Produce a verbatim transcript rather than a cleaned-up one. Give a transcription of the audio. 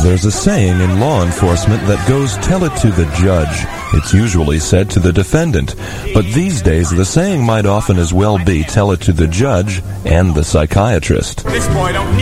There's a saying in law enforcement that goes, "Tell it to the judge." It's usually said to the defendant. But these days, the saying might often as well be, "Tell it to the judge and the psychiatrist."